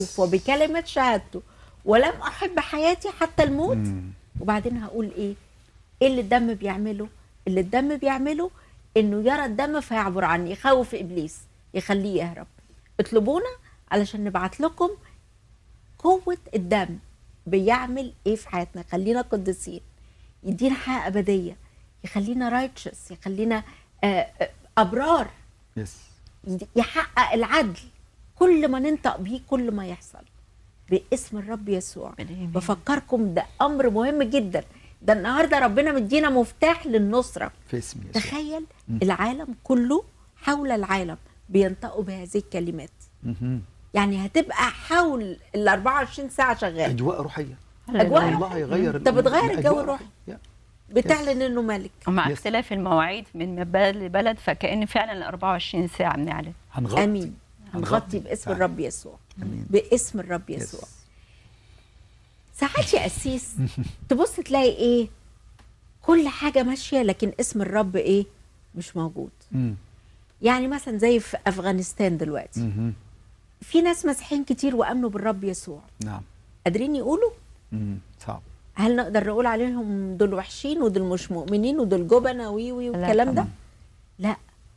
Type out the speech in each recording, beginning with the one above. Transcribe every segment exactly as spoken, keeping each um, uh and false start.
وبكلمة شهادته ولم أحب حياتي حتى الموت. مم. وبعدين هقول إيه؟ إيه اللي الدم بيعمله؟ اللي الدم بيعمله إنه يرى الدم فيعبر عني، يخوف إبليس، يخليه يهرب. اطلبونا علشان نبعت لكم قوة الدم بيعمل إيه في حياتنا، خلينا قديسين، يدينا حياة أبدية، يخلينا رايتشس، يخلينا آه، آه، أبرار، يس يحقق العدل. كل ما ننطق بيه كل ما يحصل باسم الرب يسوع. بالإيمان. بفكركم ده أمر مهم جدا، ده النهاردة ربنا مدينا مفتاح للنصرة. في اسم يسوع. تخيل العالم كله حول العالم بينطقوا بهذه الكلمات، مهم. يعني هتبقى حول ال أربعة وعشرين ساعة شغال. اجواء روحيه. أجواء الله روحية. يغير انت بتغير الأمور. الجو أجواء الروحي. روحية. بتعلن انه ملك. ومع Yes. اختلاف المواعيد من بلد لبلد، فكأن فعلا ال أربعة وعشرين ساعة بنعلن. هنغطي امين. هنغطي باسم فعلا. الرب يسوع. امين. باسم الرب يس. يسوع. ساعات يا قسيس تبص تلاقي ايه، كل حاجه ماشيه لكن اسم الرب ايه مش موجود. مم. يعني مثلا زي في افغانستان دلوقتي، مهم. في ناس مسيحيين كتير وامنوا بالرب يسوع، نعم. قادرين يقولوا؟ مم. صعب. هل نقدر نقول عليهم دول وحشين ودول مش مؤمنين ودول جبنة وي وي والكلام ده؟ لا.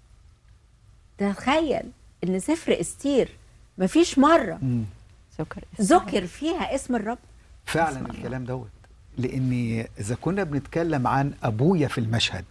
تخيل ان سفر استير مفيش مرة مم. سكر ذكر فيها اسم الرب. فعلا الكلام دوت، لان اذا كنا بنتكلم عن ابويا في المشهد،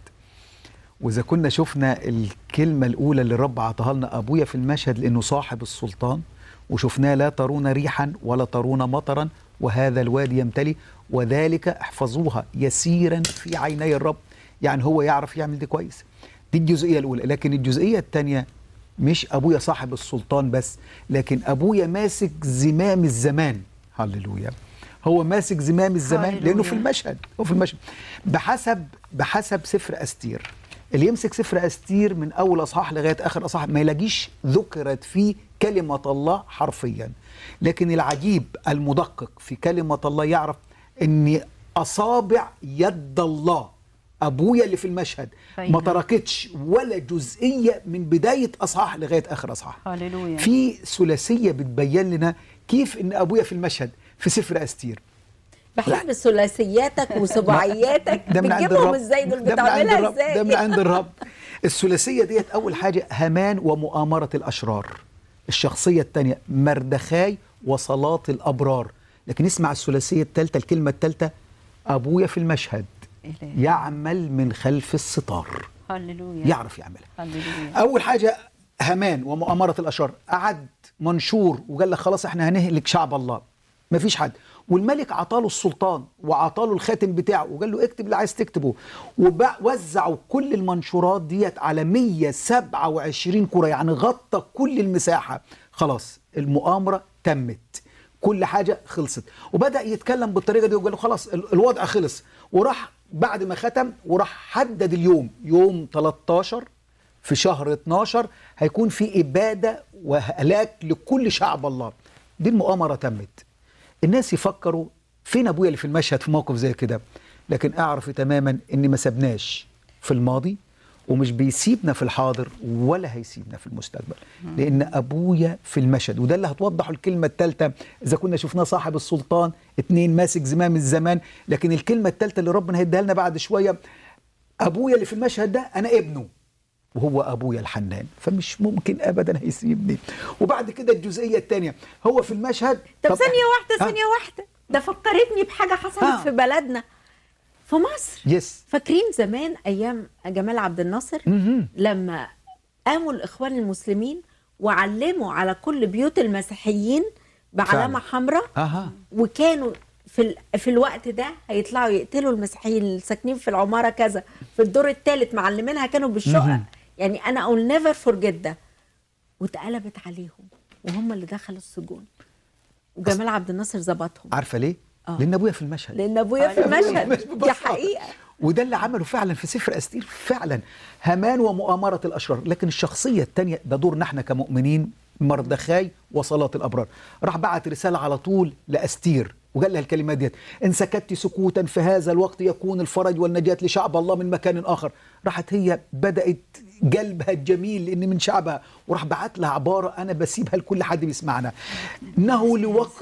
واذا كنا شفنا الكلمه الاولى اللي الرب عطاها لنا ابويا في المشهد لانه صاحب السلطان، وشفناه لا ترون ريحا ولا ترون مطرا وهذا الوادي يمتلي وذلك احفظوها يسيرا في عيني الرب، يعني هو يعرف يعمل دي كويس. دي الجزئيه الاولى. لكن الجزئيه الثانيه، مش ابويا صاحب السلطان بس، لكن ابويا ماسك زمام الزمان. هللويا. هو ماسك زمام الزمان هللويا. لانه في المشهد، هو في المشهد بحسب بحسب سفر استير. اللي يمسك سفر استير من اول اصحاح لغايه اخر اصحاح ما يلاقيش ذكرت فيه كلمه الله حرفيا، لكن العجيب المدقق في كلمه الله يعرف ان اصابع يد الله ابويا اللي في المشهد ما تركتش ولا جزئيه من بدايه اصحاح لغايه اخر اصحاح. هللويا. في ثلاثيه بتبين لنا كيف ان ابويا في المشهد في سفر استير. بحب ثلاثياتك وسبعياتك، ده من عند بتجيبهم الرب. ازاي دول، ده من عند بتعملها الرب. ازاي؟ ده من عند الرب. الثلاثيه ديت اول حاجه هامان ومؤامره الاشرار، الشخصيه الثانيه مردخاي وصلاه الابرار، لكن اسمع الثلاثيه الثالثه، الكلمه الثالثه ابويا في المشهد إلهي. يعمل من خلف الستار. هللويا. يعرف يعملها. هللويا. اول حاجه هامان ومؤامره الاشرار، قعد منشور وقال لك خلاص احنا هنهلك شعب الله، مفيش حد، والملك عطاله السلطان وعطاله الخاتم بتاعه وقال له اكتب اللي عايز تكتبه، ووزعوا كل المنشورات ديت على مية وسبعة وعشرين كرة، يعني غطى كل المساحة. خلاص المؤامرة تمت، كل حاجة خلصت، وبدأ يتكلم بالطريقة دي وقال له خلاص ال- الوضع خلص. وراح بعد ما ختم وراح حدد اليوم، يوم ثلاثة عشر في شهر اتناشر هيكون في إبادة وهلاك لكل شعب الله. دي المؤامرة تمت. الناس يفكروا فين ابويا اللي في المشهد في موقف زي كده، لكن اعرف تماما ان ما سبناش في الماضي ومش بيسيبنا في الحاضر ولا هيسيبنا في المستقبل، لان ابويا في المشهد. وده اللي هتوضحه الكلمه الثالثه اذا كنا شفناه صاحب السلطان، اتنين ماسك زمام الزمان، لكن الكلمه الثالثه اللي ربنا هيديها لنا بعد شويه، ابويا اللي في المشهد ده انا ابنه وهو ابويا الحنان، فمش ممكن ابدا هيسيبني. وبعد كده الجزئيه الثانيه هو في المشهد. طب ثانية واحدة ها؟ ثانية واحدة، ده فكرتني بحاجة حصلت ها. في بلدنا في مصر. يس. فاكرين زمان أيام جمال عبد الناصر مهم. لما قاموا الإخوان المسلمين وعلموا على كل بيوت المسيحيين بعلامة فعلا. حمراء، اها. وكانوا في ال... في الوقت ده هيطلعوا يقتلوا المسيحيين اللي ساكنين في العمارة كذا في الدور الثالث، معلمينها كانوا بالشقق. مهم. يعني أنا I'll never forget ده. واتقلبت عليهم وهم اللي دخلوا السجون، وجمال عبد الناصر ظبطهم. عارفه ليه؟ آه. لان ابويا في المشهد. لان ابويا في مش المشهد، دي ببساطة. حقيقه. وده اللي عمله فعلا في سفر استير فعلا، هامان ومؤامره الاشرار. لكن الشخصيه الثانيه ده دورنا احنا كمؤمنين، مردخاي وصلاه الابرار. راح بعت رساله على طول لاستير وقال لها الكلمات ديت: ان سكت سكوتا في هذا الوقت يكون الفرج والنجاه لشعب الله من مكان اخر. راحت هي بدات قلبها الجميل لان من شعبها، وراح بعت لها عباره انا بسيبها لكل حد بيسمعنا: انه لوقت